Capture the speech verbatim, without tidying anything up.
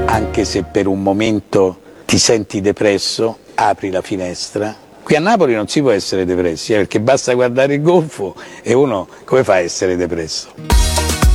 Anche se per un momento ti senti depresso, apri la finestra. Qui a Napoli non si può essere depressi, eh, perché basta guardare il golfo e uno come fa a essere depresso?